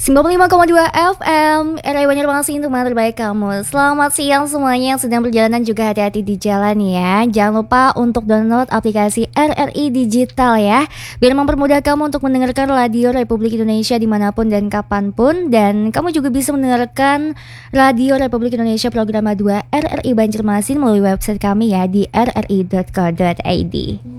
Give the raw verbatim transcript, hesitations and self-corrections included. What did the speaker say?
sembilan puluh lima koma dua F M R R I Banjarmasin, teman terbaik kamu. Selamat siang semuanya yang sedang berjalanan, juga hati-hati di jalan ya. Jangan lupa untuk download aplikasi R R I Digital ya, biar mempermudah kamu untuk mendengarkan radio Republik Indonesia dimanapun dan kapanpun. Dan kamu juga bisa mendengarkan radio Republik Indonesia program dua R R I Banjarmasin melalui website kami ya di r r i dot co dot i d.